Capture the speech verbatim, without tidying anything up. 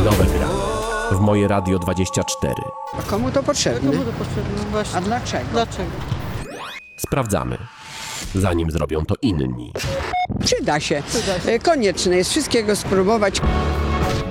Nowe granie w Moje Radio dwadzieścia cztery. A komu to potrzebne? Komu to potrzebne? Właśnie. A dlaczego? Dlaczego? Sprawdzamy, zanim zrobią to inni. Przyda się. Przyda się. E, Konieczne jest wszystkiego spróbować.